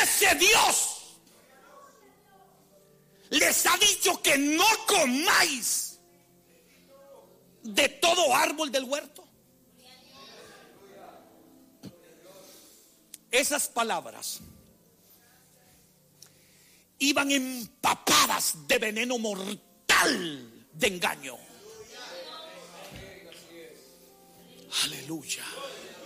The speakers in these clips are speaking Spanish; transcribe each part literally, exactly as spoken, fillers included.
ese Dios les ha dicho que no comáis de todo árbol del huerto? Esas palabras iban empapadas de veneno mortal de engaño. Aleluya.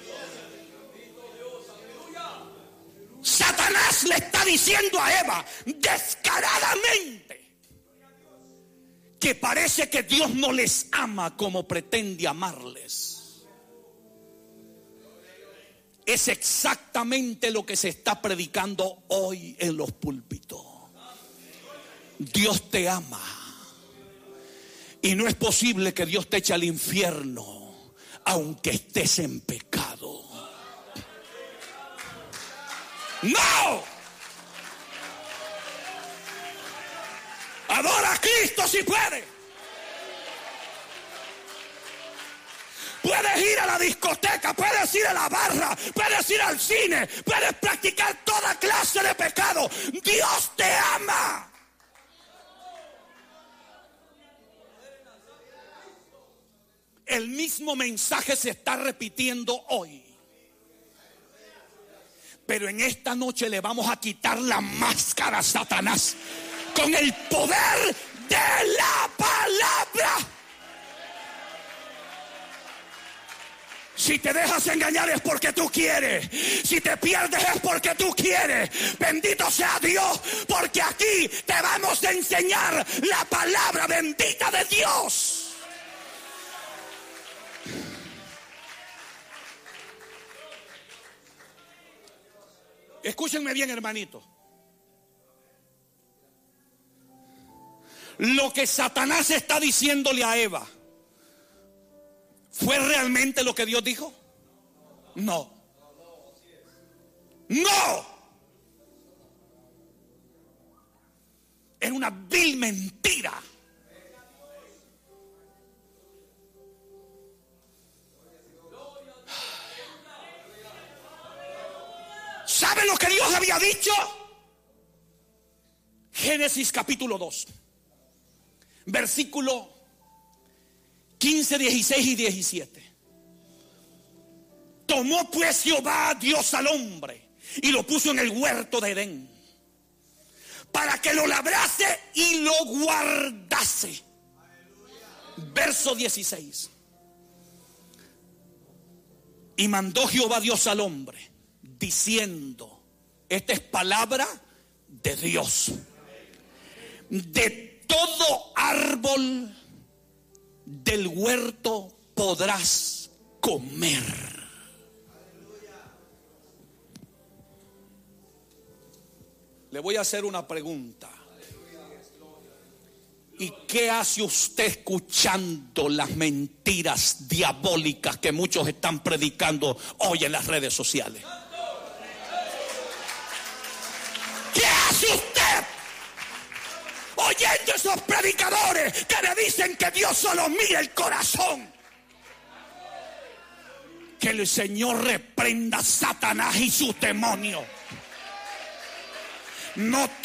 Satanás le está diciendo a Eva descaradamente que parece que Dios no les ama como pretende amarles. Es exactamente lo que se está predicando hoy en los púlpitos. Dios te ama. Y no es posible que Dios te eche al infierno aunque estés en pecado. ¡No! Adora a Cristo si puedes. Puedes ir a la discoteca, puedes ir a la barra, puedes ir al cine, puedes practicar toda clase de pecado. Dios te ama. El mismo mensaje se está repitiendo hoy. Pero en esta noche le vamos a quitar la máscara a Satanás con el poder de la palabra. Si te dejas engañar es porque tú quieres. Si te pierdes es porque tú quieres. Bendito sea Dios, porque aquí te vamos a enseñar la palabra bendita de Dios. Escúchenme bien, hermanito. Lo que Satanás está diciéndole a Eva, ¿fue realmente lo que Dios dijo? No. No. Era una vil mentira. ¿Saben lo que Dios había dicho? Génesis capítulo dos, versículo quince, dieciséis y diecisiete. Tomó pues Jehová Dios al hombre y lo puso en el huerto de Edén para que lo labrase y lo guardase. Verso dieciséis. Y mandó Jehová Dios al hombre diciendo, esta es palabra de Dios, de todo árbol del huerto podrás comer. Le voy a hacer una pregunta. ¿Y qué hace usted escuchando las mentiras diabólicas que muchos están predicando hoy en las redes sociales? ¿Qué hace usted oyendo esos predicadores que le dicen que Dios solo mira el corazón? Que el Señor reprenda a Satanás y sus demonios. No